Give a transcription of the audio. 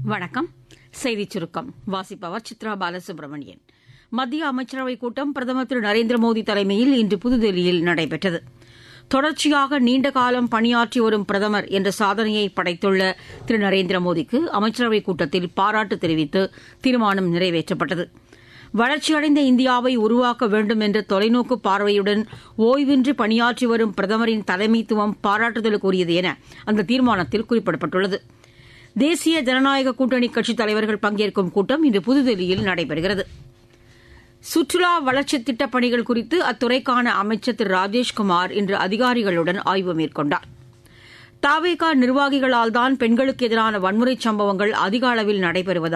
வணக்கம். செய்திச் சுருக்கம் வாசிப்பவர் சித்ரா பாலசுப்ரமணியன். மத்திய அமைச்சரவைக் கூட்டம் பிரதமர் திரு நரேந்திர மோடி தலைமையில் இன்று புதுதில்லியில் நடைபெற்றது. தொடர்ச்சியாக நீண்ட காலம் பணியாற்றி வரும் பிரதமர் என்ற சாதனையை படைத்துள்ள திரு நரேந்திர மோடிக்கு அமைச்சரவைக் கூட்டத்தில் பாராட்டு தெரிவித்து தீர்மானம் நிறைவேற்றப்பட்டது. வளர்ச்சியடைந்த இந்தியாவை உருவாக்க வேண்டும் என்ற தொலைநோக்கு பார்வையுடன் ஓய்வின்றி பணியாற்றி வரும் பிரதமரின் தலைமைத்துவம் பாராட்டுதலுக்குரியது என அந்த தீர்மானத்தில் குறிப்பிடப்பட்டுள்ளது. தேசிய ஜனநாயக கூட்டணி கட்சித் தலைவர்கள் பங்கேற்கும் கூட்டம் இன்று புதுதில்லியில் நடைபெறுகிறது. சுற்றுலா வளர்ச்சித் திட்டப் பணிகள் குறித்து அத்துறைக்கான அமைச்சர் திரு ராஜேஷ்குமார் இன்று அதிகாரிகளுடன் ஆய்வு மேற்கொண்டார். தவேக நிர்வாகிகளால்தான் பெண்களுக்கு எதிரான வன்முறைச் சம்பவங்கள் அதிக அளவில் நடைபெறுவதாக